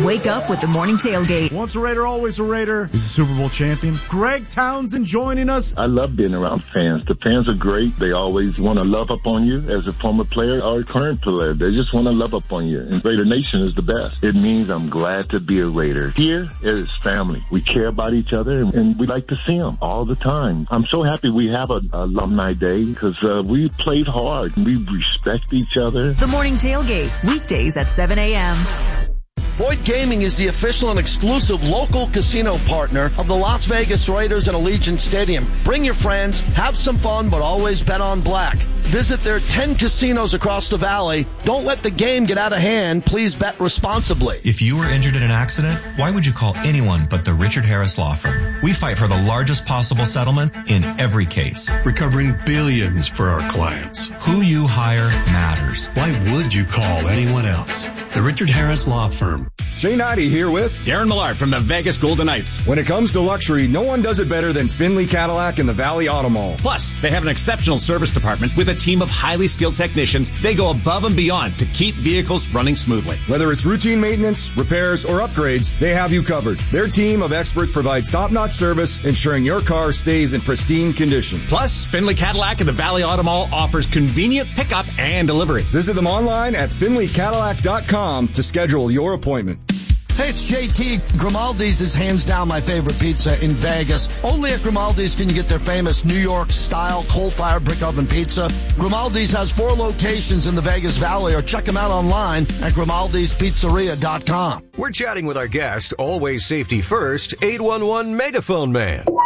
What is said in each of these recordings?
Wake up with the Morning Tailgate. Once a Raider, always a Raider. He's a Super Bowl champion. Greg Townsend joining us. I love being around fans. The fans are great. They always want to love up on you as a former player or a current player. They just want to love up on you. And Raider Nation is the best. It means I'm glad to be a Raider. Here is family. We care about each other, and we like to see them all the time. I'm so happy we have an alumni day because we played hard. We respect each other. The Morning Tailgate, weekdays at 7 a.m. Boyd Gaming is the official and exclusive local casino partner of the Las Vegas Raiders at Allegiant Stadium. Bring your friends, have some fun, but always bet on black. Visit their 10 casinos across the valley. Don't let the game get out of hand. Please bet responsibly. If you were injured in an accident, why would you call anyone but the Richard Harris Law Firm? We fight for the largest possible settlement in every case, recovering billions for our clients. Who you hire matters. Why would you call anyone else? The Richard Harris Law Firm. Shane Ivey here with Darren Millard from the Vegas Golden Knights. When it comes to luxury, no one does it better than Finley Cadillac and the Valley Auto Mall. Plus, they have an exceptional service department with a team of highly skilled technicians. They go above and beyond to keep vehicles running smoothly. Whether it's routine maintenance, repairs, or upgrades, they have you covered. Their team of experts provides top-notch service, ensuring your car stays in pristine condition. Plus, Finley Cadillac and the Valley Auto Mall offers convenient pickup and delivery. Visit them online at finleycadillac.com to schedule your appointment. Hey, it's JT. Grimaldi's is hands down my favorite pizza in Vegas. Only at Grimaldi's can you get their famous New York-style coal-fired brick oven pizza. Grimaldi's has 4 locations in the Vegas Valley, or check them out online at Grimaldi'sPizzeria.com. We're chatting with our guest, always safety first, 811 Megaphone Man. Call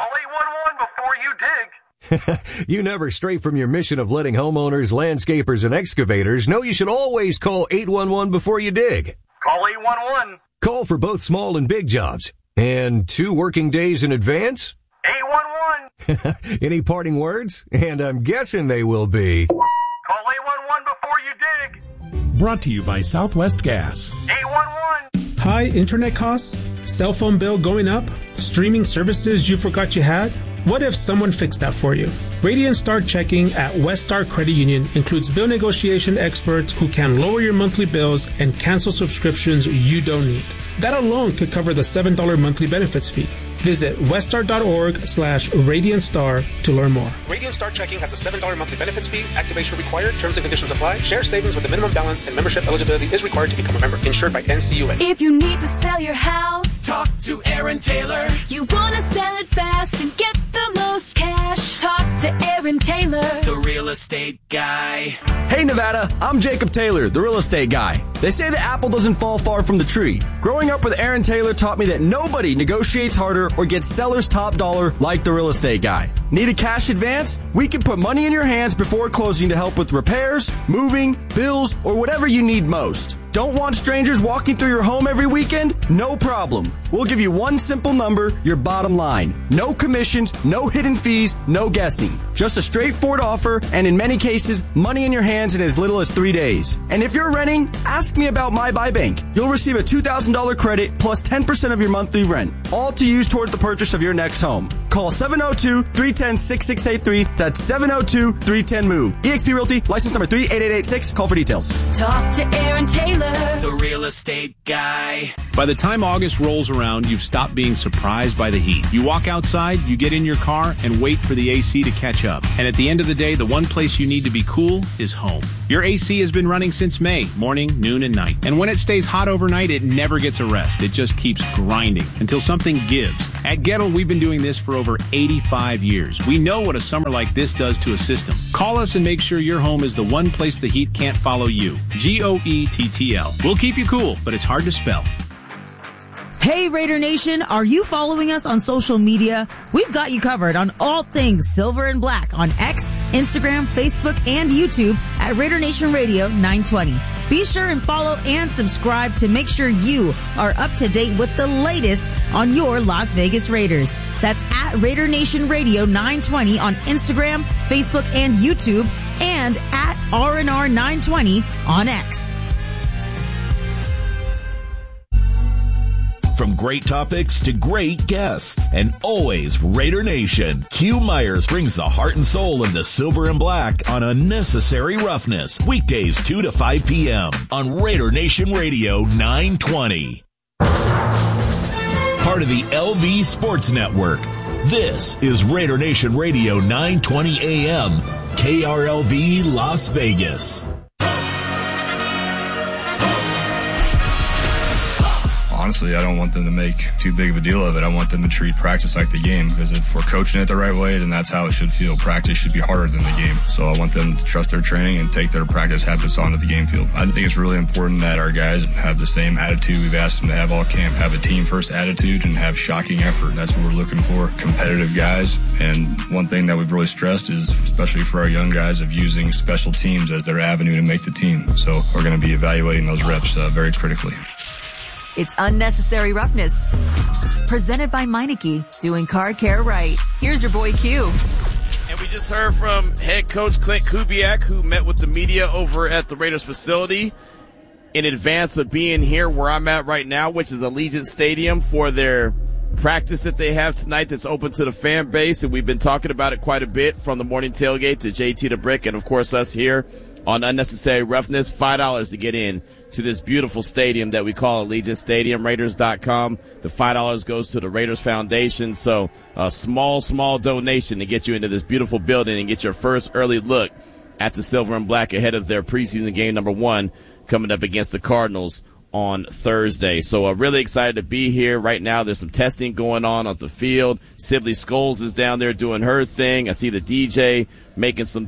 811 before you dig. You never stray from your mission of letting homeowners, landscapers, and excavators know you should always call 811 before you dig. Call 811. Call for both small and big jobs. And 2 working days in advance? 811. Any parting words? And I'm guessing they will be... Call 811 before you dig. Brought to you by Southwest Gas. 811. High internet costs? Cell phone bill going up? Streaming services you forgot you had? What if someone fixed that for you? Radiant Star Checking at West Star Credit Union includes bill negotiation experts who can lower your monthly bills and cancel subscriptions you don't need. That alone could cover the $7 monthly benefits fee. Visit weststar.org/RadiantStar to learn more. Radiant Star Checking has a $7 monthly benefits fee. Activation required. Terms and conditions apply. Share savings with a minimum balance and membership eligibility is required to become a member. Insured by NCUA. If you need to sell your house, talk to Aaron Taylor. You want to sell it fast and get the most cash. Talk to Aaron Taylor, the real estate guy. Hey Nevada, I'm Jacob Taylor, the real estate guy. They say the apple doesn't fall far from the tree. Growing up with Aaron Taylor taught me that nobody negotiates harder or gets seller's top dollar like the real estate guy. Need a cash advance? We can put money in your hands before closing to help with repairs, moving, bills, or whatever you need most. Don't want strangers walking through your home every weekend? No problem. We'll give you one simple number, your bottom line. No commissions, no hidden fees, no guessing. Just a straightforward offer, and in many cases, money in your hands in as little as 3 days. And if you're renting, ask me about My Buy Bank. You'll receive a $2,000 credit plus 10% of your monthly rent, all to use toward the purchase of your next home. Call 702-310-6683. That's 702-310-MOVE. eXp Realty, license number 38886. Call for details. Talk to Aaron Taylor, the real estate guy. By the time August rolls around, you've stopped being surprised by the heat. You walk outside, you get in your car, and wait for the AC to catch up. And at the end of the day, the one place you need to be cool is home. Your AC has been running since May, morning, noon, and night. And when it stays hot overnight, it never gets a rest. It just keeps grinding until something gives. At Gettle, we've been doing this for over 85 years. We know what a summer like this does to a system. Call us and make sure your home is the one place the heat can't follow you. GOETTL. We'll keep you cool, but it's hard to spell. Hey Raider Nation, are you following us on social media? We've got you covered on all things Silver and Black on X, Instagram, Facebook, and YouTube at Raider Nation Radio 920. Be sure and follow and subscribe to make sure you are up to date with the latest on your Las Vegas Raiders. That's at Raider Nation Radio 920 on Instagram, Facebook, and YouTube, and at RNR 920 on X. From great topics to great guests, and always Raider Nation, Q Myers brings the heart and soul of the Silver and Black on Unnecessary Roughness. Weekdays 2 to 5 p.m. on Raider Nation Radio 920. Part of the LV Sports Network. This is Raider Nation Radio 920 AM, KRLV Las Vegas. Honestly, I don't want them to make too big of a deal of it. I want them to treat practice like the game, because if we're coaching it the right way, then that's how it should feel. Practice should be harder than the game. So I want them to trust their training and take their practice habits onto the game field. I think it's really important that our guys have the same attitude we've asked them to have all camp, have a team-first attitude and have shocking effort. That's what we're looking for, competitive guys. And one thing that we've really stressed is, especially for our young guys, of using special teams as their avenue to make the team. So we're going to be evaluating those reps very critically. It's Unnecessary Roughness. Presented by Meineke, doing car care right. Here's your boy Q. And we just heard from head coach Clint Kubiak, who met with the media over at the Raiders facility in advance of being here where I'm at right now, which is Allegiant Stadium, for their practice that they have tonight that's open to the fan base. And we've been talking about it quite a bit, from the morning tailgate to JT the Brick and, of course, us here on Unnecessary Roughness. $5 to get in to this beautiful stadium that we call Allegiant Stadium. Raiders.com. The $5 goes to the Raiders Foundation. So a small donation to get you into this beautiful building and get your first early look at the Silver and Black ahead of their preseason game number 1 coming up against the Cardinals on Thursday. So really excited to be here. Right now there's some testing going on the field. Sibley Scholes is down there doing her thing. I see the DJ making some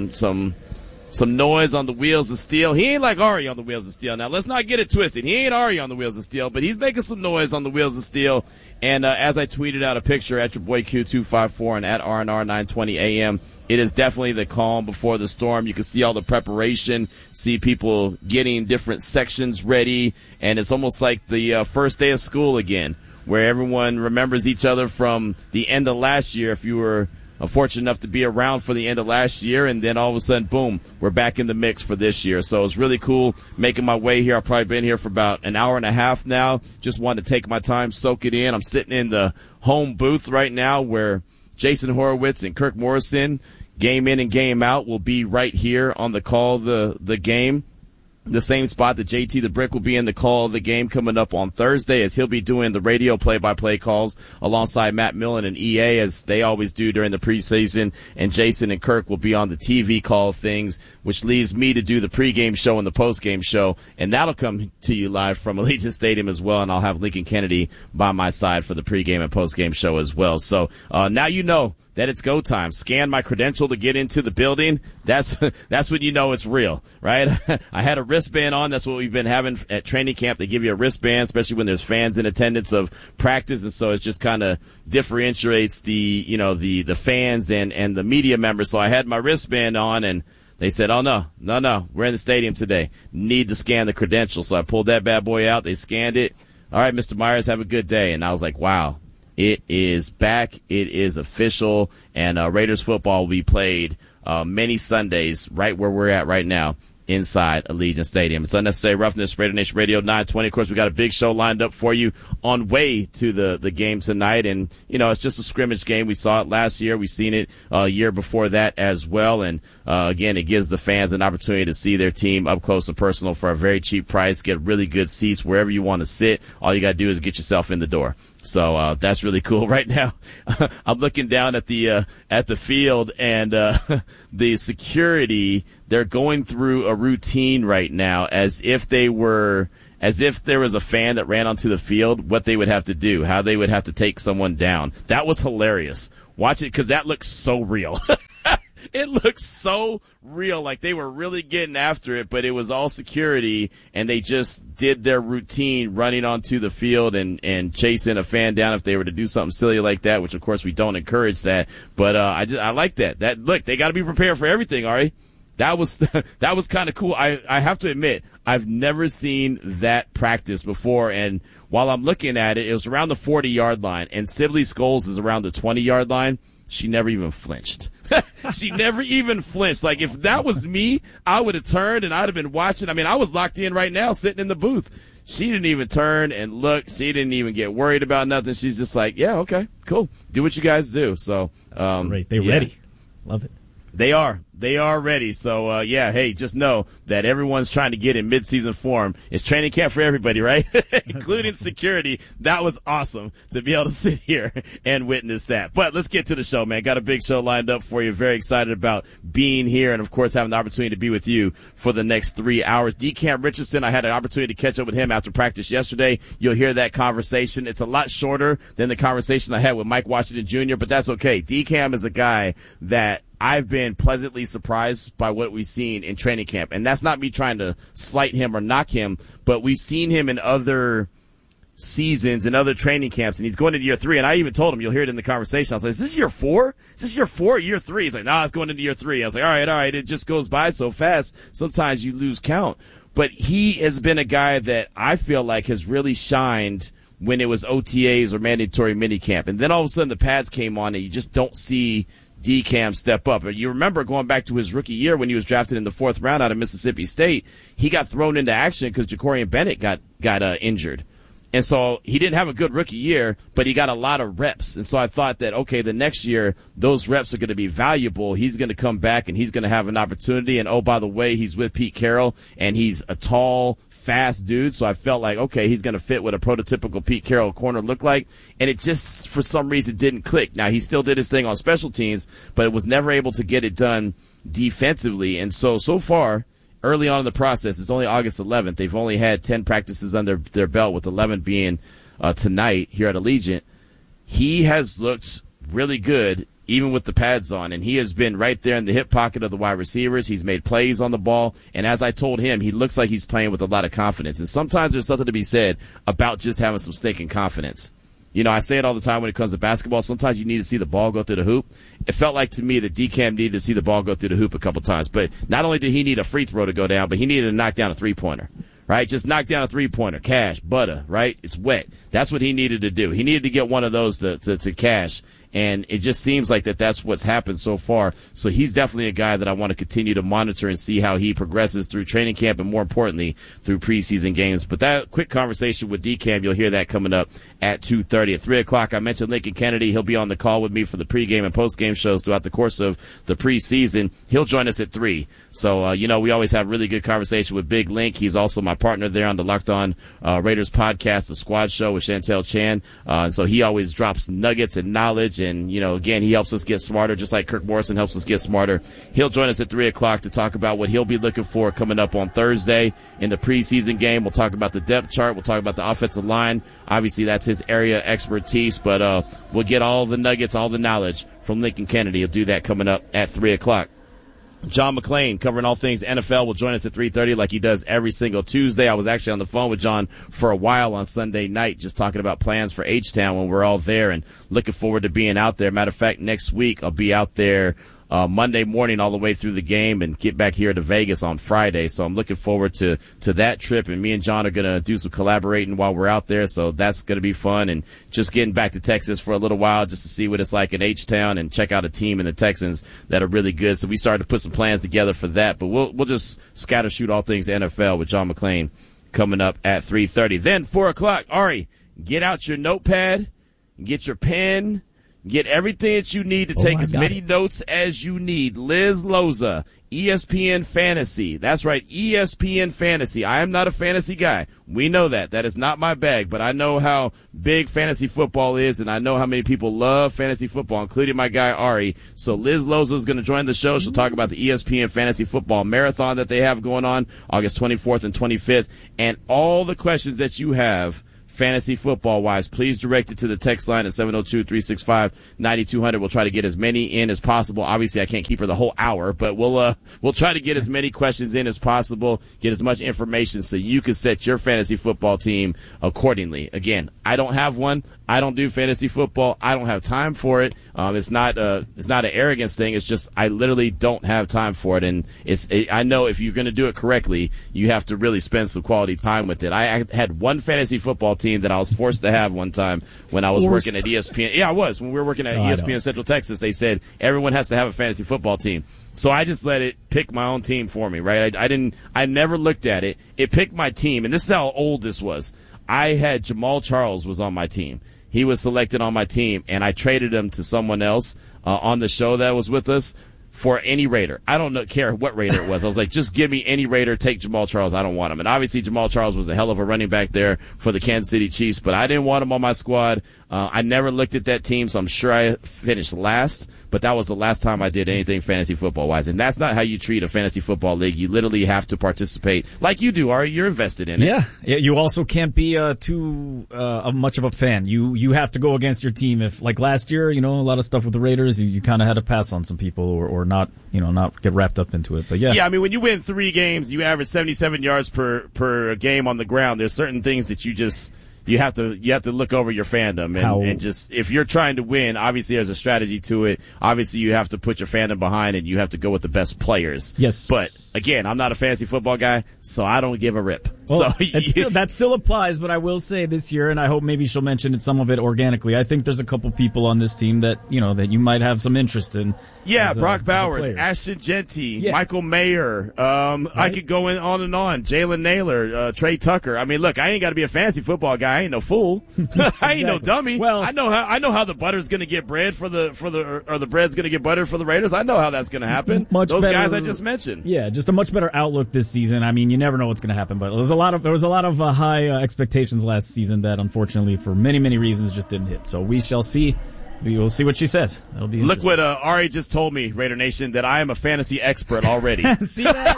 noise on the wheels of steel. He ain't like Ari on the wheels of steel. Now, let's not get it twisted. He ain't Ari on the wheels of steel, but he's making some noise on the wheels of steel. And as I tweeted out a picture at your boy Q254 and at RNR 920 AM, it is definitely the calm before the storm. You can see all the preparation, see people getting different sections ready, and it's almost like the first day of school again, where everyone remembers each other from the end of last year, if you were fortunate enough to be around for the end of last year, and then all of a sudden, boom, we're back in the mix for this year. So it's really cool making my way here. I've probably been here for about an hour and a half now. Just wanted to take my time, soak it in. I'm sitting in the home booth right now where Jason Horowitz and Kirk Morrison, game in and game out, will be right here on the call of the game. The same spot that JT the Brick will be in the call of the game coming up on Thursday, as he'll be doing the radio play-by-play calls alongside Matt Millen and EA, as they always do during the preseason. And Jason and Kirk will be on the TV call of things, which leaves me to do the pregame show and the postgame show. And that'll come to you live from Allegiant Stadium as well. And I'll have Lincoln Kennedy by my side for the pregame and postgame show as well. So now you know that it's go time. Scan my credential to get into the building. That's when you know it's real, right? I had a wristband on. That's what we've been having at training camp. They give you a wristband, especially when there's fans in attendance of practice, and so it just kind of differentiates the fans and the media members. So I had my wristband on, and they said, "Oh no, we're in the stadium today. Need to scan the credential." So I pulled that bad boy out. They scanned it. All right, Mr. Myers, have a good day. And I was like, wow. It is back. It is official, and Raiders football will be played many Sundays right where we're at right now inside Allegiant Stadium. It's Unnecessary Roughness, Raider Nation Radio 920. Of course, we got a big show lined up for you on way to the game tonight, and it's just a scrimmage game. We saw it last year. We've seen it a year before that as well, and again, it gives the fans an opportunity to see their team up close and personal for a very cheap price. Get really good seats wherever you want to sit. All you got to do is get yourself in the door. So that's really cool. Right now, I'm looking down at the field, and the security, they're going through a routine right now as if there was a fan that ran onto the field, what they would have to do, how they would have to take someone down. That was hilarious. Watch it, because that looks so real. It looks so real, like they were really getting after it, but it was all security, and they just did their routine running onto the field and chasing a fan down if they were to do something silly like that, which, of course, we don't encourage that. But I like that. Look, they got to be prepared for everything, Ari. That was kind of cool. I have to admit, I've never seen that practice before, and while I'm looking at it, it was around the 40-yard line, and Sibley Scholes is around the 20-yard line. She never even flinched. She never even flinched. Like, if that was me, I would have turned and I'd have been watching. I mean, I was locked in right now sitting in the booth. She didn't even turn and look. She didn't even get worried about nothing. She's just like, yeah, okay, cool. Do what you guys do. So, great. They're ready. Love it. They are. They are ready. So, hey, just know that everyone's trying to get in midseason form. It's training camp for everybody, right? Including security. That was awesome to be able to sit here and witness that. But let's get to the show, man. Got a big show lined up for you. Very excited about being here and, of course, having the opportunity to be with you for the next 3 hours. DeCam Richardson, I had an opportunity to catch up with him after practice yesterday. You'll hear that conversation. It's a lot shorter than the conversation I had with Mike Washington Jr., but that's okay. DeCam is a guy that I've been pleasantly surprised by what we've seen in training camp. And that's not me trying to slight him or knock him, but we've seen him in other seasons and other training camps, and he's going into year 3. And I even told him, you'll hear it in the conversation. I was like, is this year 4? Is this year 4 or year 3? He's like, nah, it's going into year 3. I was like, all right. It just goes by so fast. Sometimes you lose count. But he has been a guy that I feel like has really shined when it was OTAs or mandatory minicamp. And then all of a sudden the pads came on and you just don't see DeCam step up. You remember going back to his rookie year when he was drafted in the 4th round out of Mississippi State, he got thrown into action because Jacorian Bennett got injured. And so he didn't have a good rookie year, but he got a lot of reps. And so I thought that, okay, the next year, those reps are going to be valuable. He's going to come back and he's going to have an opportunity. And, oh, by the way, he's with Pete Carroll and he's a tall, fast dude. So I felt like, okay, he's going to fit what a prototypical Pete Carroll corner looked like. And it just, for some reason, didn't click. Now, he still did his thing on special teams, but it was never able to get it done defensively. And so far, early on in the process, it's only August 11th. They've only had 10 practices under their belt, with 11 being tonight here at Allegiant. He has looked really good, even with the pads on, and he has been right there in the hip pocket of the wide receivers. He's made plays on the ball, and as I told him, he looks like he's playing with a lot of confidence. And sometimes there's something to be said about just having some stinking confidence. You know, I say it all the time when it comes to basketball. Sometimes you need to see the ball go through the hoop. It felt like to me that DeCam needed to see the ball go through the hoop a couple times. But not only did he need a free throw to go down, but he needed to knock down a three-pointer, right? Just knock down a three-pointer, cash, butter, right? It's wet. That's what he needed to do. He needed to get one of those to cash. And it just seems like that's what's happened so far. So he's definitely a guy that I want to continue to monitor and see how he progresses through training camp and, more importantly, through preseason games. But that quick conversation with DeCam, you'll hear that coming up at 2:30. At 3 o'clock, I mentioned Lincoln Kennedy. He'll be on the call with me for the pregame and postgame shows throughout the course of the preseason. He'll join us at 3. So, we always have really good conversation with Big Link. He's also my partner there on the Locked On Raiders podcast, The Squad Show with Chantel Chan. So he always drops nuggets and knowledge. And, again, he helps us get smarter, just like Kirk Morrison helps us get smarter. He'll join us at 3 o'clock to talk about what he'll be looking for coming up on Thursday in the preseason game. We'll talk about the depth chart. We'll talk about the offensive line. Obviously, that's his area expertise, but we'll get all the nuggets, all the knowledge from Lincoln Kennedy. He'll do that coming up at 3 o'clock. John McClain, covering all things NFL, will join us at 3:30 like he does every single Tuesday. I was actually on the phone with John for a while on Sunday night just talking about plans for H-Town when we're all there and looking forward to being out there. Matter of fact, next week I'll be out there Monday morning all the way through the game and get back here to Vegas on Friday. So I'm looking forward to that trip, and me and John are going to do some collaborating while we're out there. So that's going to be fun, and just getting back to Texas for a little while just to see what it's like in H-Town and check out a team in the Texans that are really good. So we started to put some plans together for that, but we'll just scatter shoot all things NFL with John McClain coming up at 3:30. Then 4 o'clock, Ari, get out your notepad, get your pen, get everything that you need to take as many notes as you need. Liz Loza, ESPN Fantasy. That's right, ESPN Fantasy. I am not a fantasy guy. We know that. That is not my bag, but I know how big fantasy football is, and I know how many people love fantasy football, including my guy Ari. So Liz Loza is going to join the show. She'll talk about the ESPN Fantasy Football Marathon that they have going on August 24th and 25th, and all the questions that you have fantasy football-wise, please direct it to the text line at 702-365-9200. We'll try to get as many in as possible. Obviously, I can't keep her the whole hour, but we'll try to get as many questions in as possible, get as much information so you can set your fantasy football team accordingly. Again, I don't have one. I don't do fantasy football. I don't have time for it. It's not an arrogance thing. It's just I literally don't have time for it. And I know if you're going to do it correctly, you have to really spend some quality time with it. I had one fantasy football team that I was forced to have one time when I was working at ESPN. Yeah, I was. When we were working at ESPN Central Texas, they said everyone has to have a fantasy football team. So I just let it pick my own team for me, right? I never looked at it. It picked my team, and this is how old this was. I had Jamal Charles was on my team. He was selected on my team, and I traded him to someone else on the show that was with us. for any Raider. I don't care what Raider it was. I was like, just give me any Raider, take Jamal Charles. I don't want him. And obviously Jamal Charles was a hell of a running back there for the Kansas City Chiefs, but I didn't want him on my squad. I never looked at that team, so I'm sure I finished last, but that was the last time I did anything fantasy football-wise. And that's not how you treat a fantasy football league. You literally have to participate like you do, Ari. You're invested in it. Yeah. You also can't be too much of a fan. You have to go against your team. If, like last year, a lot of stuff with the Raiders, you kind of had to pass on some people or not get wrapped up into it. But yeah. Yeah, I mean, when you win 3 games, you average 77 yards per game on the ground. There's certain things that you have to look over your fandom and just, if you're trying to win, obviously there's a strategy to it. Obviously you have to put your fandom behind and you have to go with the best players. Yes. But again, I'm not a fantasy football guy, so I don't give a rip. Well, that still applies, but I will say this year, and I hope maybe she'll mention some of it organically. I think there's a couple people on this team that that you might have some interest in. Yeah, Brock Bowers, Ashton Genty, Michael Mayer. Right? I could go on and on. Jalen Naylor, Trey Tucker. I mean, look, I ain't got to be a fantasy football guy. I ain't no fool. I ain't no dummy. Well, I know how the butter's going to get bread or the bread's going to get buttered for the Raiders. I know how that's going to happen. Those better, guys I just mentioned. Yeah, just a much better outlook this season. I mean, you never know what's going to happen, but there was a lot of high expectations last season that unfortunately for many reasons just didn't hit. So we shall see. We will see what she says. That'll be Look what Ari just told me, Raider Nation, that I am a fantasy expert already. See that?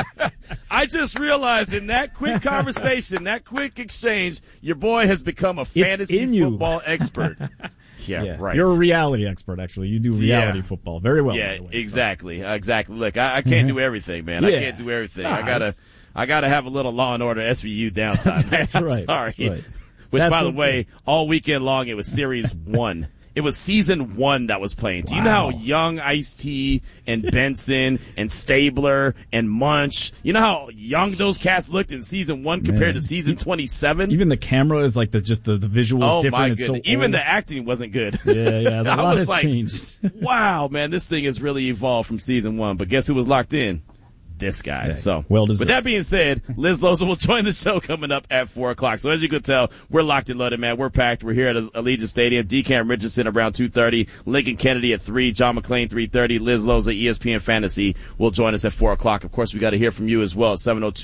I just realized in that quick conversation, that quick exchange, your boy has become a fantasy football expert. Yeah, right. You're a reality expert, actually. You do reality football very well. Yeah, by the way, exactly. Look, I can't do everything, man. I can't do everything. I gotta have a little Law and Order SVU downtime. That's right. Sorry. That's right. Which, by the way, all weekend long, it was Series 1. It was Season 1 that was playing. Do you know how young Ice-T and Benson and Stabler and Munch, you know how young those cats looked in Season 1 compared to Season 27? Even the camera is like the visuals different. My goodness. So even the acting wasn't good. Yeah. A lot has changed. Wow, man, this thing has really evolved from Season 1. But guess who was locked in? This guy. Yeah, so, well deserved. With that being said, Liz Loza will join the show coming up at 4 o'clock. So as you can tell, we're locked and loaded, man. We're packed. We're here at Allegiant Stadium. DeCam Richardson around 2:30. Lincoln Kennedy at 3. John McClain 3:30. Liz Loza, ESPN Fantasy, will join us at 4 o'clock. Of course, we got to hear from you as well.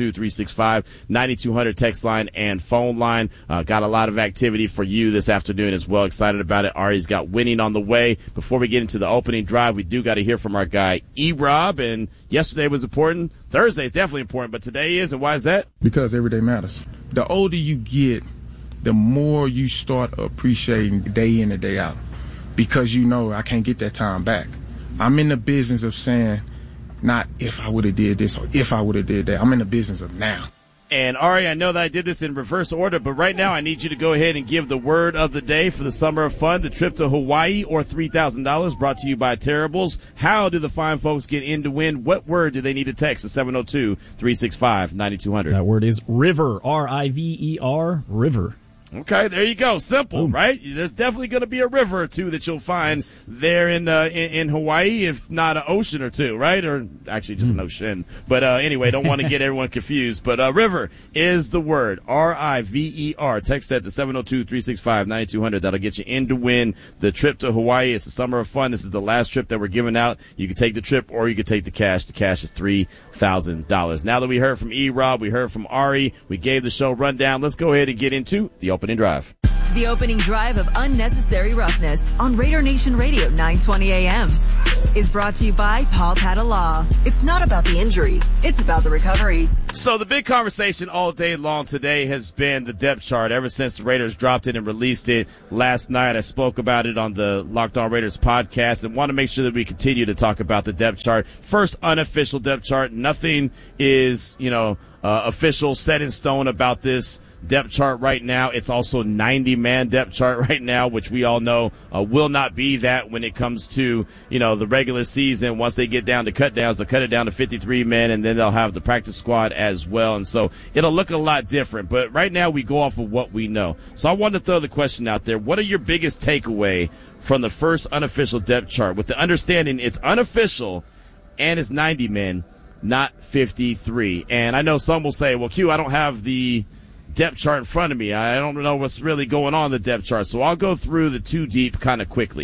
702-365-9200 text line and phone line. Got a lot of activity for you this afternoon as well. Excited about it. Ari's got winning on the way. Before we get into the opening drive, we do got to hear from our guy, E-Rob. And yesterday was important. Thursday is definitely important, but today is, and why is that? Because every day matters. The older you get, the more you start appreciating day in and day out. Because I can't get that time back. I'm in the business of saying, not if I would have did this or if I would have did that. I'm in the business of now. And Ari, I know that I did this in reverse order, but right now I need you to go ahead and give the word of the day for the Summer of Fun, the trip to Hawaii, or $3,000, brought to you by Terribles. How do the fine folks get in to win? What word do they need to text to 702-365-9200? That word is river, R-I-V-E-R, river. Okay, there you go. Simple, right? There's definitely going to be a river or two that you'll find there in Hawaii, if not an ocean or two, right? Or actually just an ocean. But anyway, don't want to get everyone confused. But river is the word, R-I-V-E-R. Text that to 702-365-9200. That'll get you in to win the trip to Hawaii. It's a Summer of Fun. This is the last trip that we're giving out. You can take the trip or you can take the cash. The cash is $3,000. Now that we heard from E-Rob, we heard from Ari, we gave the show rundown. Let's go ahead and get into the opening drive. The opening drive of Unnecessary Roughness on Raider Nation Radio 920 AM is brought to you by Paul Patta Law. It's not about the injury, it's about the recovery. So the big conversation all day long today has been the depth chart. Ever since the Raiders dropped it and released it last night, I spoke about it on the Locked On Raiders podcast and want to make sure that we continue to talk about the depth chart. First unofficial depth chart. Nothing is, official, set in stone about this depth chart right now. It's also 90-man depth chart right now, which we all know will not be that when it comes to, the regular season. Once they get down to cut downs, they'll cut it down to 53 men, and then they'll have the practice squad as well. And so it'll look a lot different. But right now we go off of what we know. So I wanted to throw the question out there. What are your biggest takeaway from the first unofficial depth chart, with the understanding it's unofficial and it's 90 men, not 53? And I know some will say, well, Q, I don't have the depth chart in front of me. I don't know what's really going on in the depth chart. So I'll go through the two deep kind of quickly.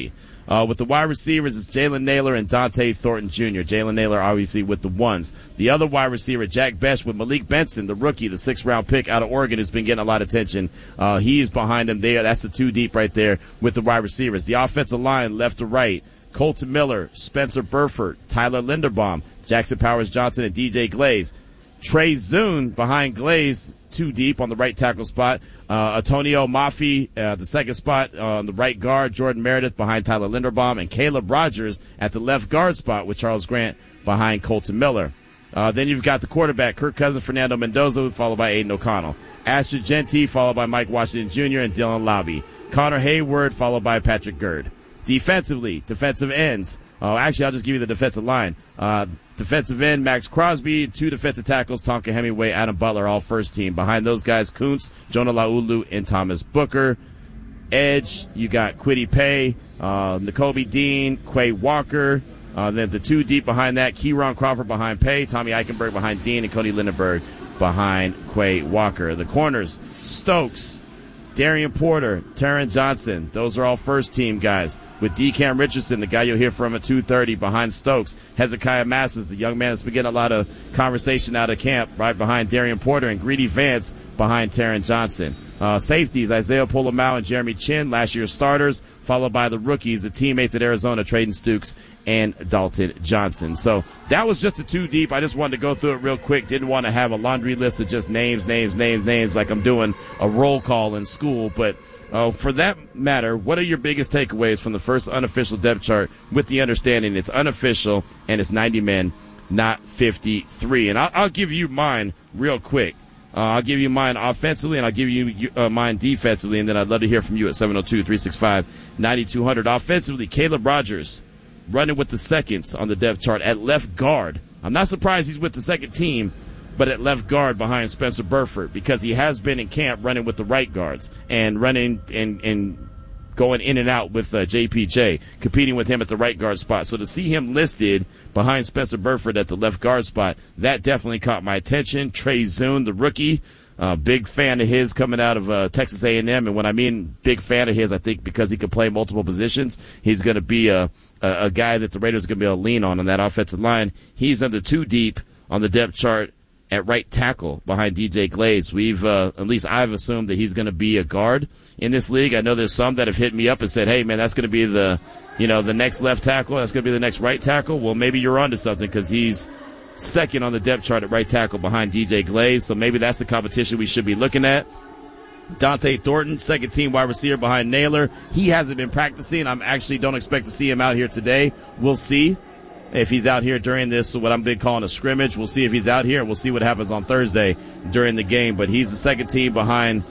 With the wide receivers, it's Jalen Naylor and Dante Thornton Jr. Jalen Naylor, obviously, with the ones. The other wide receiver, Jack Bech, with Malik Benson, the rookie, the 6th-round pick out of Oregon, who's been getting a lot of attention. He is behind them there. That's the 2 deep right there with the wide receivers. The offensive line, left to right, Colton Miller, Spencer Burford, Tyler Linderbaum, Jackson Powers Johnson, and DJ Glaze. Trey Zune behind Glaze, 2 deep on the right tackle spot. Antonio Mafi, the 2nd spot on the right guard. Jordan Meredith behind Tyler Linderbaum. And Caleb Rogers at the left guard spot with Charles Grant behind Colton Miller. Then you've got the quarterback, Kirk Cousins, Fernando Mendoza, followed by Aiden O'Connell. Asher Genty, followed by Mike Washington Jr. and Dylan Lobby. Connor Hayward, followed by Patrick Gerd. Defensively, defensive ends. Actually, I'll just give you the defensive line. Defensive end, Max Crosby. 2 defensive tackles, Tonka Hemingway, Adam Butler, all first team. Behind those guys, Kuntz, Jonah Laulu, and Thomas Booker. Edge, you got Kwity Paye, N'Kobe Dean, Quay Walker. Then the 2 deep behind that, Kieron Crawford behind Paye, Tommy Eichenberg behind Dean, and Cody Lindenberg behind Quay Walker. The corners, Stokes, Darian Porter, Taron Johnson. Those are all first-team guys. With DeCam Richardson, the guy you'll hear from at 2:30 behind Stokes. Hezekiah Masses, the young man that's been getting a lot of conversation out of camp, right behind Darian Porter, and Greedy Vance behind Taron Johnson. Safeties, Isaiah Polomau and Jeremy Chin, last year's starters, followed by the rookies, the teammates at Arizona, Traden Stukes and Dalton Johnson. So that was just a 2 deep. I just wanted to go through it real quick. Didn't want to have a laundry list of just names like I'm doing a roll call in school. But for that matter, what are your biggest takeaways from the first unofficial depth chart with the understanding it's unofficial and it's 90 men, not 53? And I'll give you mine real quick. I'll give you mine offensively, and I'll give you mine defensively, and then I'd love to hear from you at 702-365-9200. Offensively, Caleb Rogers running with the seconds on the depth chart at left guard. I'm not surprised he's with the second team, but at left guard behind Spencer Burford, because he has been in camp running with the right guards and running and going in and out with JPJ, competing with him at the right guard spot. So to see him listed behind Spencer Burford at the left guard spot, that definitely caught my attention. Trey Zune, the rookie, big fan of his coming out of Texas A&M. And when I mean big fan of his, I think because he can play multiple positions, he's going to be a guy that the Raiders are going to be able to lean on that offensive line. He's under 2 deep on the depth chart at right tackle behind DJ Glaze. We've, at least I've assumed that he's going to be a guard in this league. I know there's some that have hit me up and said, hey man, that's going to be the next left tackle. That's going to be the next right tackle. Well, maybe you're onto something, because he's second on the depth chart at right tackle behind DJ Glaze. So maybe that's the competition we should be looking at. Dante Thornton, second team wide receiver behind Naylor. He hasn't been practicing. I'm actually don't expect to see him out here today. We'll see if he's out here during this, what I'm big calling a scrimmage. We'll see if he's out here, and we'll see what happens on Thursday during the game. But he's the second team behind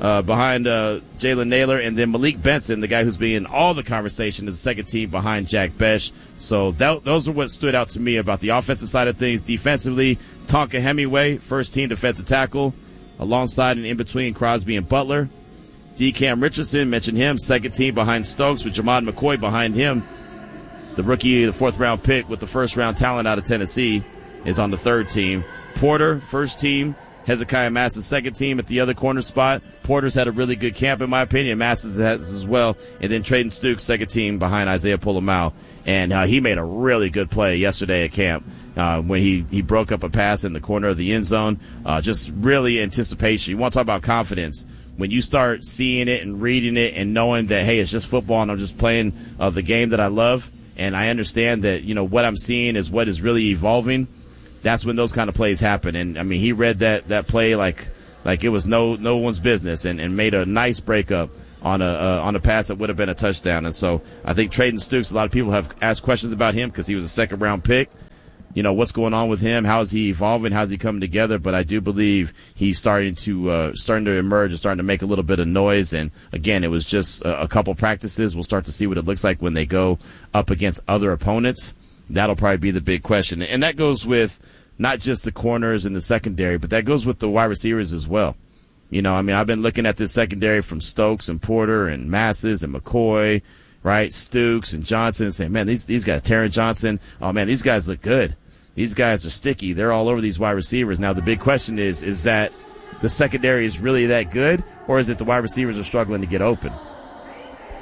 Jalen Naylor, and then Malik Benson, the guy who's been in all the conversation, is the second team behind Jack Bech. So those are what stood out to me about the offensive side of things. Defensively, Tonka Hemingway, first team defensive tackle, alongside and in between Crosby and Butler. DeCam Richardson, mentioned him, second team behind Stokes, with Jamon McCoy behind him. The rookie, the 4th-round pick with the first-round talent out of Tennessee, is on the third team. Porter, first team. Hezekiah Masses, second team at the other corner spot. Porter's had a really good camp, in my opinion. Masses has as well. And then Traden Stukes, second team behind Isaiah Polomau. And he made a really good play yesterday at camp when he broke up a pass in the corner of the end zone. Just really anticipation. You want to talk about confidence. When you start seeing it and reading it and knowing that, hey, it's just football and I'm just playing the game that I love, and I understand that, what I'm seeing is what is really evolving, that's when those kind of plays happen. And, I mean, he read that play like it was no one's business and made a nice breakup on a pass that would have been a touchdown. And so I think Traden Stukes, a lot of people have asked questions about him because he was a second-round pick. What's going on with him? How is he evolving? How's he coming together? But I do believe he's starting to emerge and starting to make a little bit of noise. And again, it was just a couple practices. We'll start to see what it looks like when they go up against other opponents. That'll probably be the big question. And that goes with not just the corners and the secondary, but that goes with the wide receivers as well. I've been looking at this secondary from Stokes and Porter and Masses and McCoy, right? Stukes and Johnson, and saying, man, these guys, Taron Johnson, oh man, these guys look good. These guys are sticky. They're all over these wide receivers. Now, the big question is that the secondary is really that good, or is it the wide receivers are struggling to get open?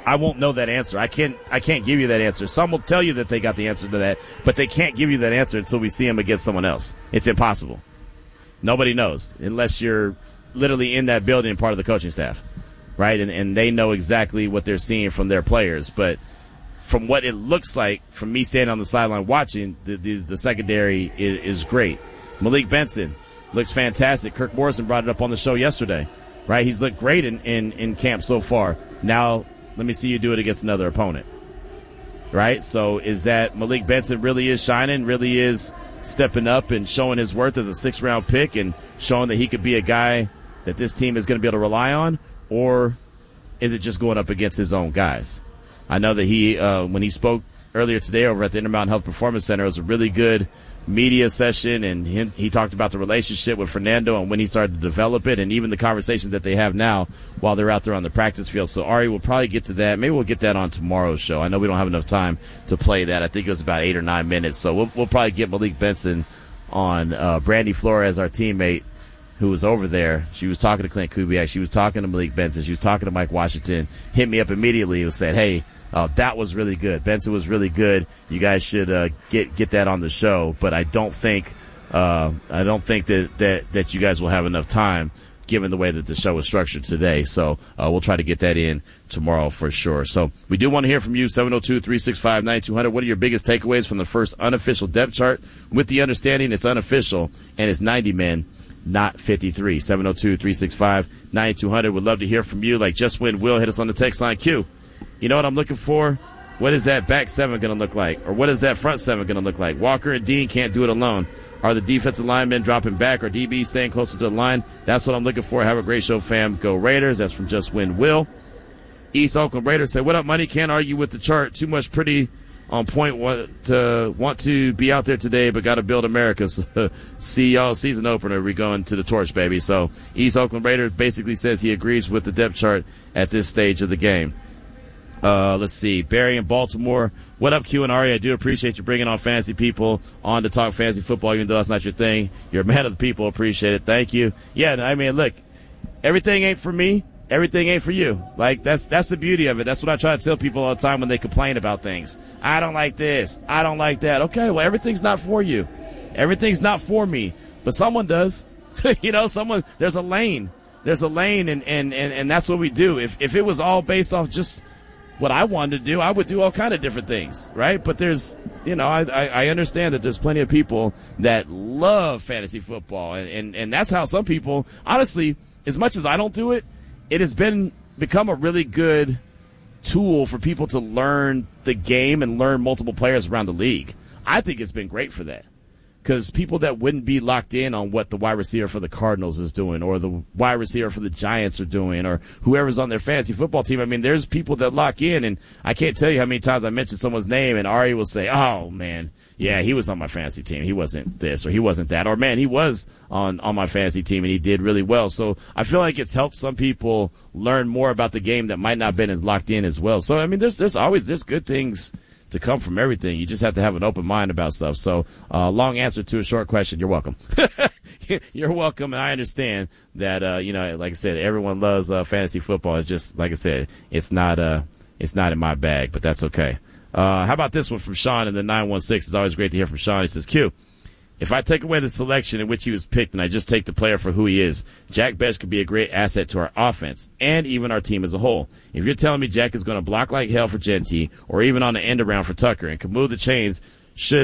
I won't know that answer. I can't give you that answer. Some will tell you that they got the answer to that, but they can't give you that answer until we see them against someone else. It's impossible. Nobody knows unless you're literally in that building and part of the coaching staff, right? And they know exactly what they're seeing from their players. But from what it looks like, from me standing on the sideline watching, the secondary is great. Malik Benson looks fantastic. Kirk Morrison brought it up on the show yesterday, right? He's looked great in camp so far. Now, let me see you do it against another opponent, right? So is that Malik Benson really is shining, really is stepping up and showing his worth as a 6th-round pick and showing that he could be a guy that this team is going to be able to rely on, or is it just going up against his own guys? I know that he, when he spoke earlier today over at the Intermountain Health Performance Center, it was a really good media session, and he talked about the relationship with Fernando and when he started to develop it, and even the conversations that they have now while they're out there on the practice field. So Ari will probably get to that. Maybe we'll get that on tomorrow's show. I know we don't have enough time to play that. I think it was about 8 or 9 minutes. So we'll probably get Malik Benson on. Brandy Flores, our teammate who was over there, she was talking to Clint Kubiak. She was talking to Malik Benson. She was talking to Mike Washington. Hit me up immediately and said, hey, that was really good. Benson was really good. You guys should get that on the show. But I don't think that you guys will have enough time given the way that the show is structured today. So we'll try to get that in tomorrow for sure. So we do want to hear from you, 702-365-9200. What are your biggest takeaways from the first unofficial depth chart, with the understanding it's unofficial and it's 90 men, not 53? 702-365-9200. Would love to hear from you. Like Just Win Will, hit us on the text line. Q, you know what I'm looking for? What is that back 7 going to look like? Or what is that front 7 going to look like? Walker and Dean can't do it alone. Are the defensive linemen dropping back or DB staying closer to the line? That's what I'm looking for. Have a great show, fam. Go Raiders. That's from Just Win Will. East Oakland Raiders say, what up, money? Can't argue with the chart. Too much pretty on point. Want to be out there today, but got to build America. See y'all season opener. We're going to the torch, baby. So East Oakland Raiders basically says he agrees with the depth chart at this stage of the game. Let's see. Barry in Baltimore. What up, Q and Ari? I do appreciate you bringing on fantasy people on to talk fantasy football, even though that's not your thing. You're a man of the people. Appreciate it. Thank you. Yeah, I mean, look, everything ain't for me. Everything ain't for you. Like, that's the beauty of it. That's what I try to tell people all the time when they complain about things. I don't like this. I don't like that. Okay, well, everything's not for you. Everything's not for me. But someone does. There's a lane. There's a lane, and that's what we do. If it was all based off just what I wanted to do, I would do all kind of different things, right? But there's, I understand that there's plenty of people that love fantasy football, and that's how some people, honestly, as much as I don't do it, it has become a really good tool for people to learn the game and learn multiple players around the league. I think it's been great for that. Because people that wouldn't be locked in on what the wide receiver for the Cardinals is doing, or the wide receiver for the Giants are doing, or whoever's on their fantasy football team, I mean, there's people that lock in, and I can't tell you how many times I mentioned someone's name, and Ari will say, oh, man, yeah, he was on my fantasy team. He wasn't this, or he wasn't that. Or, man, he was on my fantasy team, and he did really well. So I feel like it's helped some people learn more about the game that might not have been as locked in as well. So, I mean, there's always good things to come from everything. You just have to have an open mind about stuff. So, long answer to a short question. You're welcome. You're welcome. And I understand that, like I said, everyone loves fantasy football. It's just, like I said, it's not in my bag, but that's okay. How about this one from Sean in the 916? It's always great to hear from Sean. He says, Q, if I take away the selection in which he was picked and I just take the player for who he is, Jack Bech could be a great asset to our offense and even our team as a whole. If you're telling me Jack is going to block like hell for Genty or even on the end around for Tucker and can move the chains, should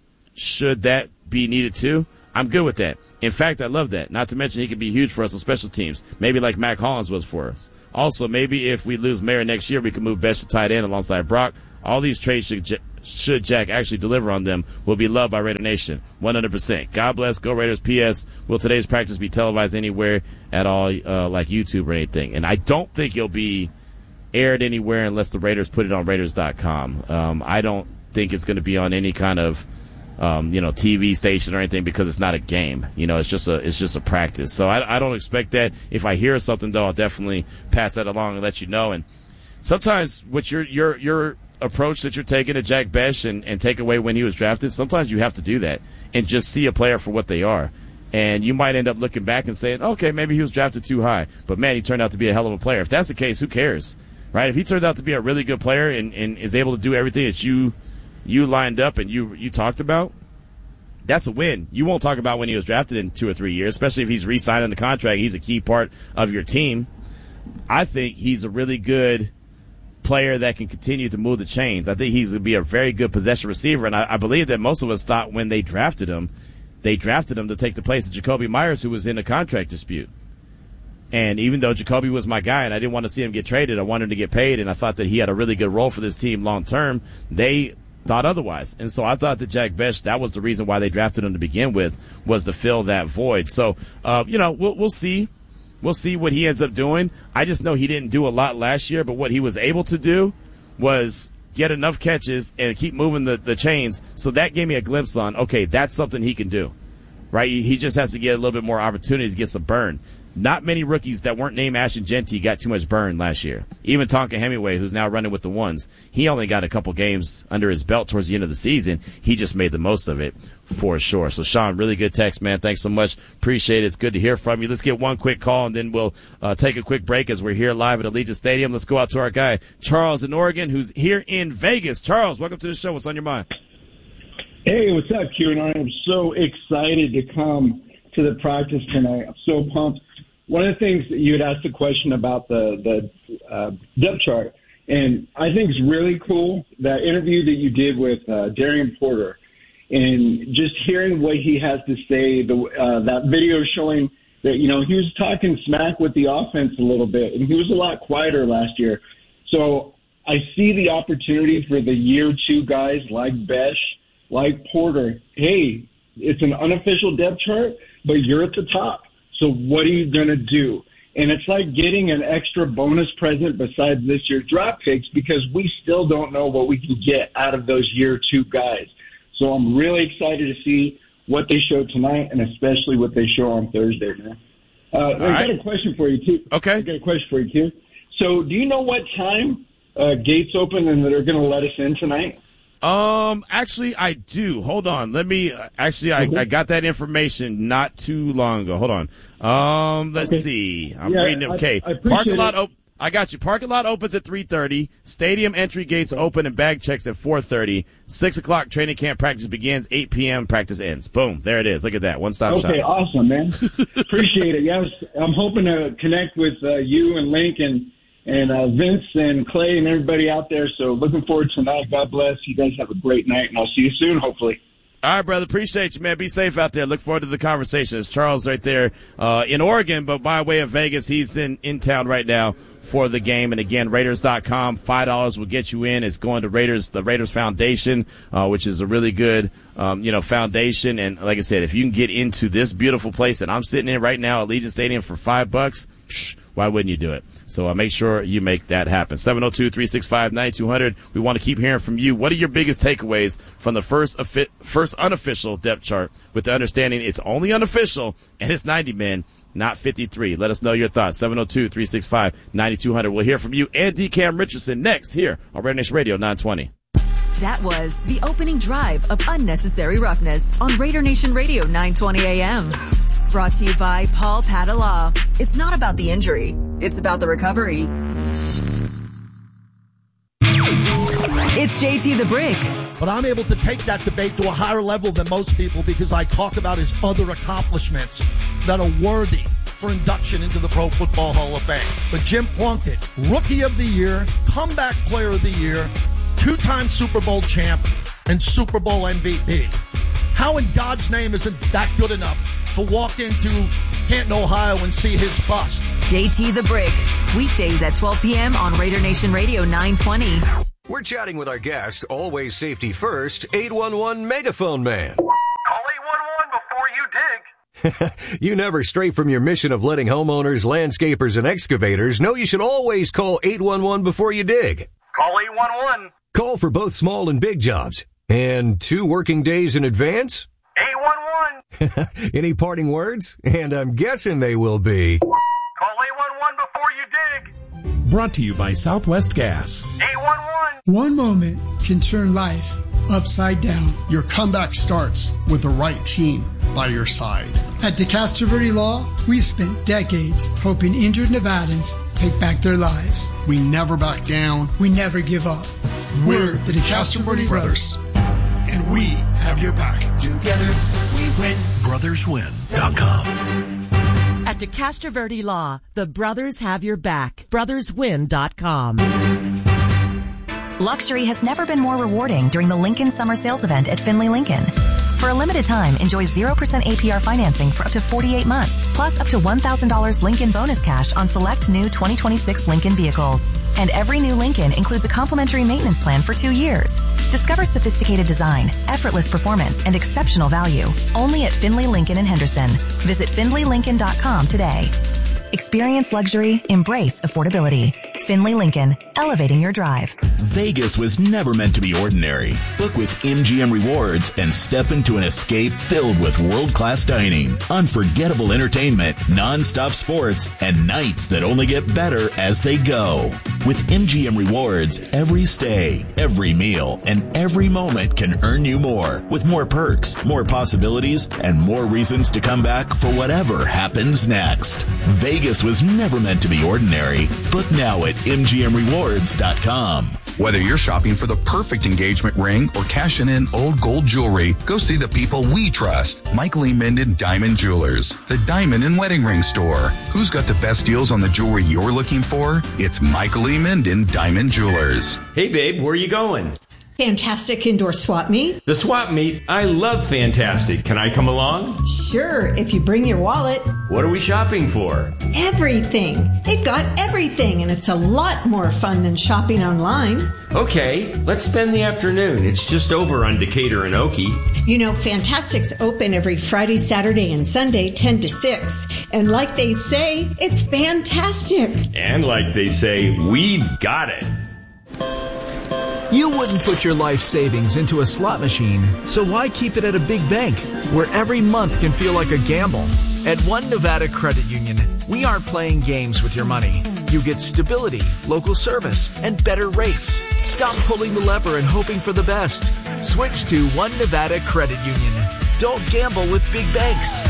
that be needed too? I'm good with that. In fact, I love that. Not to mention he could be huge for us on special teams, maybe like Mac Hollins was for us. Also, maybe if we lose Mayer next year, we can move Bech to tight end alongside Brock. All these trades should Jack actually deliver on them, will be loved by Raider Nation. 100%. God bless. Go Raiders. P.S. Will today's practice be televised anywhere at all, like YouTube or anything? And I don't think it'll be aired anywhere unless the Raiders put it on Raiders.com. I don't think it's going to be on any kind of, TV station or anything because it's not a game. It's just a practice. So I don't expect that. If I hear something, though, I'll definitely pass that along and let you know. And sometimes with your approach that you're taking to Jack Bech and take away when he was drafted, sometimes you have to do that and just see a player for what they are. And you might end up looking back and saying, okay, maybe he was drafted too high, but man, he turned out to be a hell of a player. If that's the case, who cares? right? If he turns out to be a really good player and is able to do everything that you lined up and you talked about, that's a win. You won't talk about when he was drafted in 2 or 3 years, especially if he's re-signing the contract. He's a key part of your team. I think he's a really good player that can continue to move the chains. I think he's going to be a very good possession receiver, and I believe that most of us thought when they drafted him to take the place of Jacoby Myers, who was in a contract dispute. And even though Jacoby was my guy and I didn't want to see him get traded, I wanted him to get paid, and I thought that he had a really good role for this team long term, they thought otherwise. And so I thought that Jack Bech, that was the reason why they drafted him to begin with, was to fill that void. So, we'll see. We'll see what he ends up doing. I just know he didn't do a lot last year, but what he was able to do was get enough catches and keep moving the chains. So that gave me a glimpse on, okay, that's something he can do, right? He just has to get a little bit more opportunity to get some burn. Not many rookies that weren't named Ashton Genty got too much burn last year. Even Tonka Hemingway, who's now running with the ones, he only got a couple games under his belt towards the end of the season. He just made the most of it for sure. So, Sean, really good text, man. Thanks so much. Appreciate it. It's good to hear from you. Let's get one quick call, and then we'll take a quick break as we're here live at Allegiant Stadium. Let's go out to our guy, Charles in Oregon, who's here in Vegas. Charles, welcome to the show. What's on your mind? Hey, what's up, Q? And I am so excited to come to the practice tonight. I'm so pumped. One of the things that you had asked a question about the depth chart, and I think it's really cool, that interview that you did with Darian Porter, and just hearing what he has to say, that video showing that, he was talking smack with the offense a little bit, and he was a lot quieter last year. So I see the opportunity for the year 2 guys like Bech, like Porter. Hey, it's an unofficial depth chart, but you're at the top. So what are you going to do? And it's like getting an extra bonus present besides this year's draft picks, because we still don't know what we can get out of those year 2 guys. So I'm really excited to see what they show tonight, and especially what they show on Thursday, man. I got a question for you, too. Okay. I got a question for you, too. So do you know what time gates open and they're going to let us in tonight? Actually, I do. Hold on. Let me, I got that information not too long ago. Hold on. Let's see. I'm reading it. Okay. Parking lot I got you. Parking lot opens at 3:30. Stadium entry gates open and bag checks at 4:30. 6 o'clock training camp practice begins. 8 p.m. practice ends. Boom. There it is. Look at that. One-stop shop. Okay. Awesome, man. Appreciate it. Yes. I'm hoping to connect with you and Link and Vince and Clay and everybody out there. So looking forward to tonight. God bless. You guys have a great night, and I'll see you soon, hopefully. All right, brother. Appreciate you, man. Be safe out there. Look forward to the conversation. It's Charles right there in Oregon, but by way of Vegas, he's in town right now for the game. And again, Raiders.com, $5 will get you in. It's going to the Raiders Foundation, which is a really good, foundation. And like I said, if you can get into this beautiful place that I'm sitting in right now at Allegiant Stadium for $5, why wouldn't you do it? So make sure you make that happen. 702-365-9200. We want to keep hearing from you. What are your biggest takeaways from the first unofficial depth chart, with the understanding it's only unofficial and it's 90 men, not 53? Let us know your thoughts. 702-365-9200. We'll hear from you and DeCam Richardson next here on Raider Nation Radio 920. That was the opening drive of Unnecessary Roughness on Raider Nation Radio 920 AM. Brought to you by Paul Padala. It's not about the injury. It's about the recovery. It's JT the Brick. But I'm able to take that debate to a higher level than most people, because I talk about his other accomplishments that are worthy for induction into the Pro Football Hall of Fame. But Jim Plunkett, Rookie of the Year, Comeback Player of the Year, 2-time Super Bowl champ, and Super Bowl MVP. How in God's name isn't that good enough to walk into Canton, Ohio and see his bust? JT the Brick. Weekdays at 12 p.m. on Raider Nation Radio 920. We're chatting with our guest, always safety first, 811 Megaphone Man. Call 811 before you dig. You never stray from your mission of letting homeowners, landscapers, and excavators know you should always call 811 before you dig. Call 811. Call for both small and big jobs. And 2 working days in advance? 811. Any parting words? And I'm guessing they will be... Call 811 before you dig. Brought to you by Southwest Gas. 811. One moment can turn life upside down. Your comeback starts with the right team. by your side. At DeCastro Verde Law, we've spent decades helping injured Nevadans take back their lives. We never back down. We never give up. We're the DeCastro Verde Brothers, and we have your back. Together, we win. BrothersWin.com. At DeCastro Verde Law, the brothers have your back. BrothersWin.com. Luxury has never been more rewarding during the Lincoln Summer Sales Event at Findlay Lincoln. For a limited time, enjoy 0% APR financing for up to 48 months, plus up to $1,000 Lincoln bonus cash on select new 2026 Lincoln vehicles. And every new Lincoln includes a complimentary maintenance plan for 2 years. Discover sophisticated design, effortless performance, and exceptional value. Only at Findlay Lincoln in Henderson. Visit FindlayLincoln.com today. Experience luxury, embrace affordability. Findlay Lincoln, elevating your drive. Vegas was never meant to be ordinary. Book with MGM Rewards and step into an escape filled with world-class dining, unforgettable entertainment, non-stop sports, and nights that only get better as they go. With MGM Rewards, every stay, every meal, and every moment can earn you more, with more perks, more possibilities, and more reasons to come back for whatever happens next. Vegas was never meant to be ordinary. Book now at MGMRewards.com. Whether you're shopping for the perfect engagement ring or cashing in old gold jewelry, go see the people we trust. Michael E. Minden Diamond Jewelers, the diamond and wedding ring store. Who's got the best deals on the jewelry you're looking for? It's Michael E. Minden Diamond Jewelers. Hey babe, where are you going? Fantastic indoor swap meet. The swap meet? I love Fantastic. Can I come along? Sure, if you bring your wallet. What are we shopping for? Everything. They've got everything, and it's a lot more fun than shopping online. Okay, let's spend the afternoon. It's just over on Decatur and Okie. You know, Fantastic's open every Friday, Saturday, and Sunday, 10 to 6. And like they say, it's fantastic. And like they say, we've got it. You wouldn't put your life savings into a slot machine, so why keep it at a big bank, where every month can feel like a gamble? At One Nevada Credit Union, we aren't playing games with your money. You get stability, local service, and better rates. Stop pulling the lever and hoping for the best. Switch to One Nevada Credit Union. Don't gamble with big banks.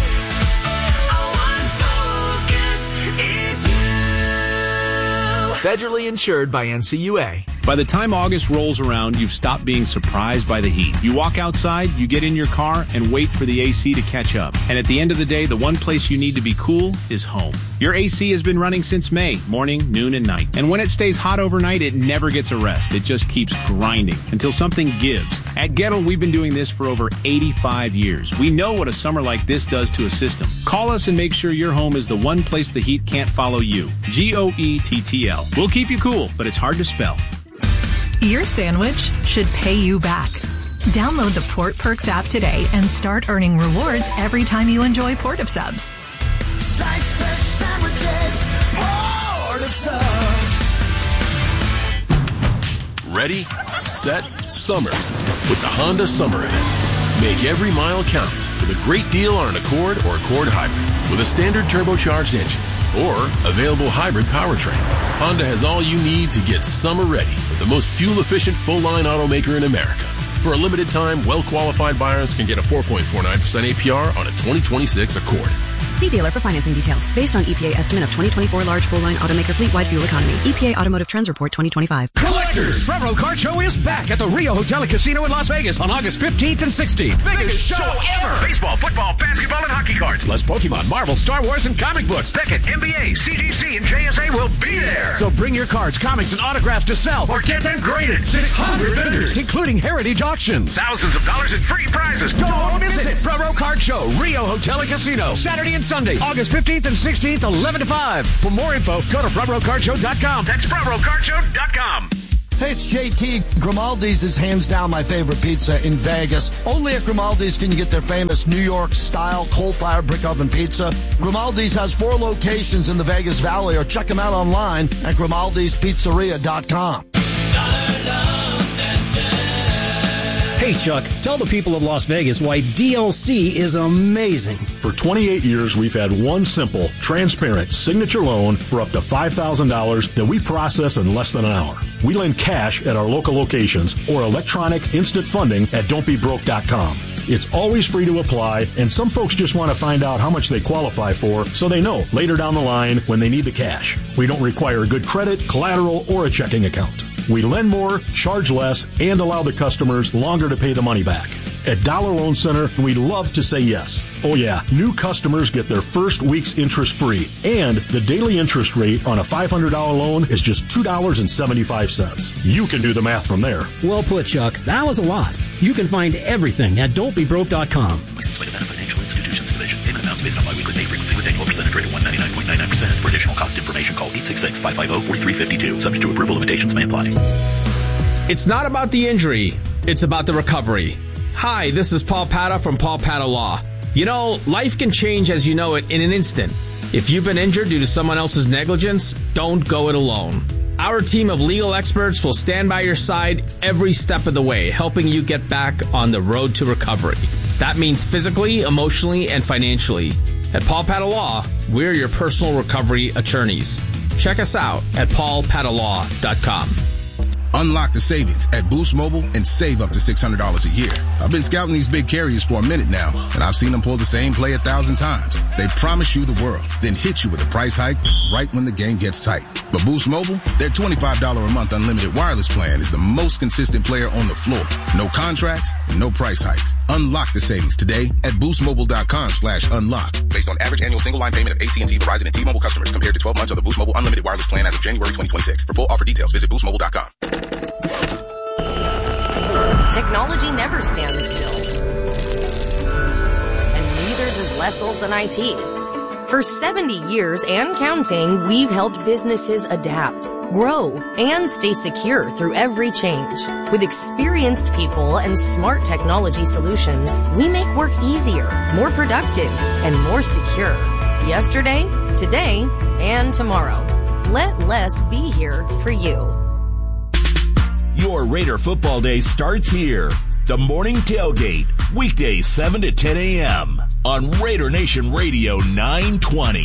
Federally insured by NCUA. By the time August rolls around, you've stopped being surprised by the heat. You walk outside, you get in your car, and wait for the AC to catch up. And at the end of the day, the one place you need to be cool is home. Your AC has been running since May, morning, noon, and night. And when it stays hot overnight, it never gets a rest. It just keeps grinding until something gives. At Gettle, we've been doing this for over 85 years. We know what a summer like this does to a system. Call us and make sure your home is the one place the heat can't follow you. GOETTL. We'll keep you cool, but it's hard to spell. Your sandwich should pay you back. Download the Port Perks app today and start earning rewards every time you enjoy Port of Subs. Slice fresh sandwiches, Port of Subs. Ready, set, summer with the Honda Summer Event. Make every mile count with a great deal on an Accord or Accord Hybrid with a standard turbocharged engine or available hybrid powertrain. Honda has all you need to get summer ready with the most fuel-efficient full-line automaker in America. For a limited time, well-qualified buyers can get a 4.49% APR on a 2026 Accord. See dealer for financing details. Based on EPA estimate of 2024 large full-line automaker fleet-wide fuel economy. EPA Automotive Trends Report 2025. Collectors! Front Row Card Show is back at the Rio Hotel and Casino in Las Vegas on August 15th and 16th. Biggest show ever! Baseball, football, basketball, and hockey cards. Plus Pokemon, Marvel, Star Wars, and comic books. Beckett, NBA, CGC, and JSA will be there. So bring your cards, comics, and autographs to sell. Or get them graded. 600 vendors, including heritage auctions. Thousands of dollars in free prizes. Don't miss it. Front Row Card Show, Rio Hotel and Casino. Saturday and Sunday, August 15th and 16th, 11 to 5. For more info, go to frontrowcardshow.com. That's frontrowcardshow.com. Hey, it's JT. Grimaldi's is hands down my favorite pizza in Vegas. Only at Grimaldi's can you get their famous New York-style coal-fired brick oven pizza. Grimaldi's has 4 locations in the Vegas Valley, or check them out online at Grimaldi'sPizzeria.com. Hey, Chuck, tell the people of Las Vegas why DLC is amazing. For 28 years, we've had one simple, transparent signature loan for up to $5,000 that we process in less than an hour. We lend cash at our local locations or electronic instant funding at don'tbebroke.com. It's always free to apply, and some folks just want to find out how much they qualify for so they know later down the line when they need the cash. We don't require good credit, collateral, or a checking account. We lend more, charge less, and allow the customers longer to pay the money back. At Dollar Loan Center, we love to say yes. Oh yeah, new customers get their first week's interest free, and the daily interest rate on a $500 loan is just $2.75. You can do the math from there. Well put, Chuck. That was a lot. You can find everything at don'tbebroke.com. License by Nevada Financial Institutions Division. Payment amounts based on biweekly pay frequency with annual percentage rate of 199.99%. For additional cost information, call 866-550-4352. Subject to approval, limitations may apply. It's not about the injury. It's about the recovery. Hi, this is Paul Pata from Paul Pata Law. You know, life can change as you know it in an instant. If you've been injured due to someone else's negligence, don't go it alone. Our team of legal experts will stand by your side every step of the way, helping you get back on the road to recovery. That means physically, emotionally, and financially. At Paul Pata Law, we're your personal recovery attorneys. Check us out at paulpatalaw.com. Unlock the savings at Boost Mobile and save up to $600 a year. I've been scouting these big carriers for a minute now, and I've seen them pull the same play 1,000 times. They promise you the world, then hit you with a price hike right when the game gets tight. But Boost Mobile, their $25 a month unlimited wireless plan is the most consistent player on the floor. No contracts, no price hikes. Unlock the savings today at boostmobile.com/unlock. Based on average annual single line payment of AT&T, Verizon, and T-Mobile customers compared to 12 months of the Boost Mobile unlimited wireless plan as of January 2026. For full offer details, visit boostmobile.com. Technology never stands still. And neither does Les Olson IT. For 70 years and counting, we've helped businesses adapt, grow, and stay secure through every change. With experienced people and smart technology solutions, we make work easier, more productive, and more secure. Yesterday, today, and tomorrow. Let Les be here for you. Your Raider football day starts here. The Morning Tailgate, weekdays 7 to 10 a.m. on Raider Nation Radio 920.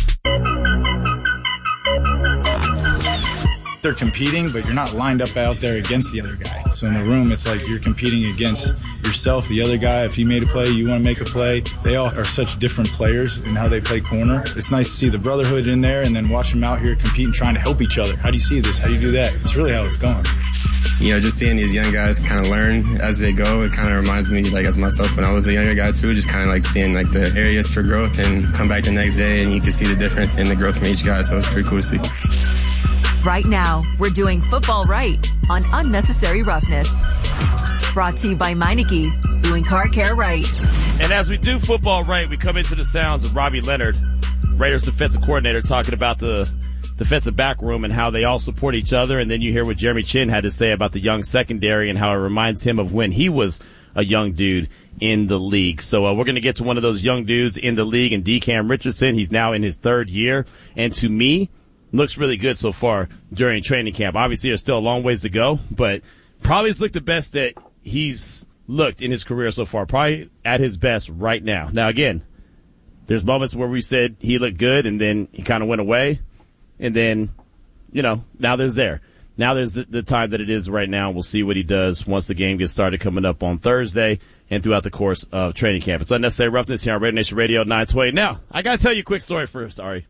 They're competing, but you're not lined up out there against the other guy. So in the room, it's like you're competing against yourself, the other guy. If he made a play, you want to make a play. They all are such different players in how they play corner. It's nice to see the brotherhood in there and then watch them out here competing, trying to help each other. How do you see this? How do you do that? It's really how it's going. You know, just seeing these young guys kind of learn as they go, it kind of reminds me, like, as myself when I was a younger guy, too, just kind of like seeing, like, the areas for growth and come back the next day and you can see the difference in the growth from each guy, so it's pretty cool to see. Right now, we're doing football right on Unnecessary Roughness. Brought to you by Meineke, doing car care right. And as we do football right, we come into the sounds of Robbie Leonard, Raiders defensive coordinator, talking about the defensive back room and how they all support each other. And then you hear what Jeremy Chinn had to say about the young secondary and how it reminds him of when he was a young dude in the league. So we're going to get to one of those young dudes in the league, and DeCam Richardson. He's now in his third year, and to me, looks really good so far during training camp. Obviously, there's still a long ways to go, but probably has looked the best that he's looked in his career so far. Probably at his best right now. Now, again, there's moments where we said he looked good, and then he kind of went away. And then, you know, now there's the time that it is right now. We'll see what he does once the game gets started coming up on Thursday and throughout the course of training camp. It's Unnecessary Roughness here on Raider Nation Radio 920. Now, I got to tell you a quick story first, Ari,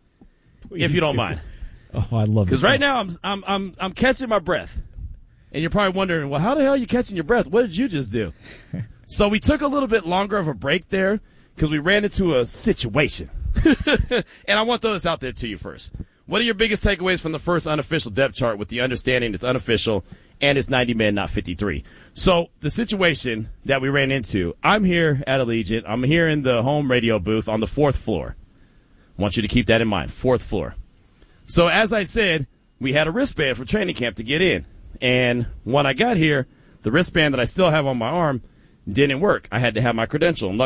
if you don't mind. Oh, I love it. Because right now I'm catching my breath. And you're probably wondering, well, how the hell are you catching your breath? What did you just do? So we took a little bit longer of a break there because we ran into a situation. And I want to throw this out there to you first. What are your biggest takeaways from the first unofficial depth chart with the understanding it's unofficial and it's 90 men, not 53? So the situation that we ran into, I'm here at Allegiant. I'm here in the home radio booth on the 4th floor. I want you to keep that in mind, 4th floor. So as I said, we had a wristband for training camp to get in. And when I got here, the wristband that I still have on my arm didn't work. I had to have my credential.